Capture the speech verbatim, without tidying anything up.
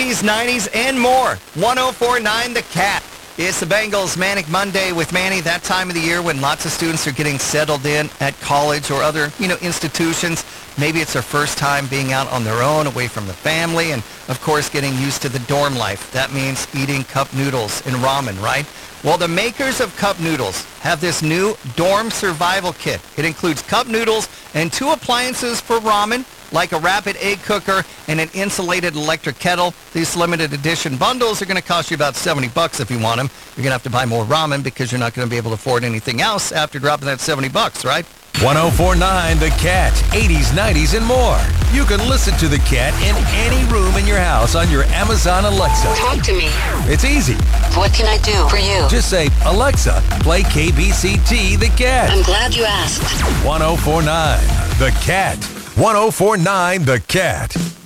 eighties, nineties, and more. one oh four point nine The Cat. It's the Bengals Manic Monday with Manny, that time of the year when lots of students are getting settled in at college or other, you know, institutions. Maybe it's their first time being out on their own, away from the family, and, of course, getting used to the dorm life. That means eating cup noodles and ramen, right? Well, the makers of Cup Noodles have this new dorm survival kit. It includes cup noodles and two appliances for ramen, like a rapid egg cooker and an insulated electric kettle. These limited edition bundles are going to cost you about seventy bucks if you want them. You're going to have to buy more ramen because you're not going to be able to afford anything else after dropping that seventy bucks, right? one oh four point nine The Cat, eighties, nineties, and more. You can listen to The Cat in any room in your house on your Amazon Alexa. Talk to me. It's easy. What can I do for you? Just say, Alexa, play K B C T The Cat. I'm glad you asked. one oh four point nine The Cat. one oh four point nine The Cat.